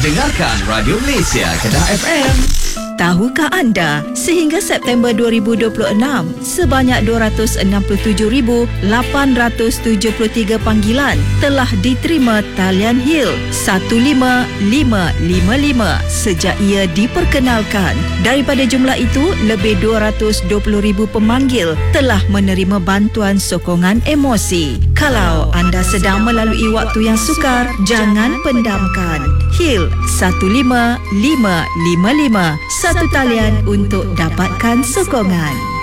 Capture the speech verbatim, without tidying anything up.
Dengarkan Radio Malaysia Kedah F M. Tahukah anda, sehingga September dua ribu dua puluh enam, sebanyak dua ratus enam puluh tujuh ribu lapan ratus tujuh puluh tiga panggilan telah diterima talian Hill satu lima lima lima lima sejak ia diperkenalkan. Daripada jumlah itu, lebih dua ratus dua puluh ribu pemanggil telah menerima bantuan sokongan emosi. Kalau anda sedang melalui waktu yang sukar, jangan pendamkan. Hill satu lima lima lima lima, satu talian untuk dapatkan sokongan.